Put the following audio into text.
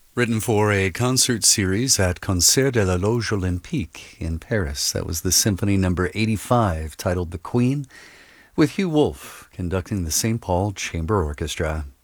Written for a concert series at Concert de la Loge Olympique in Paris. That was the Symphony Number 85, titled The Queen, with Hugh Wolf conducting the St. Paul Chamber Orchestra.